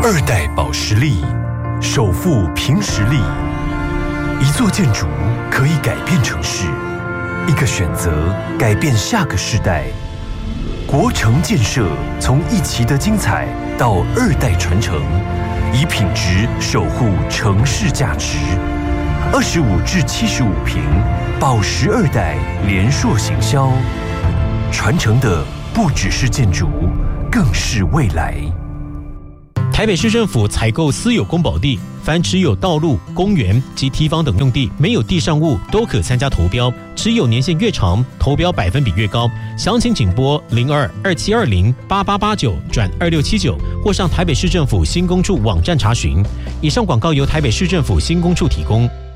2代保时力，首富凭实力。一座建筑可以改变城市，一个选择改变下个世代。国城建设从一期的精彩到2代传承，以品质守护城市价值。25至75坪，保时2代联硕行销，传承的不只是建筑，更是未来。 台北市政府采购私有公保地，凡持有道路、公园及堤防等用地，没有地上物都可参加投标，持有年限越长，投标百分比越高。详情请拨02-2720-8889-2679，或上台北市政府新工处网站查询。以上广告由台北市政府新工处提供。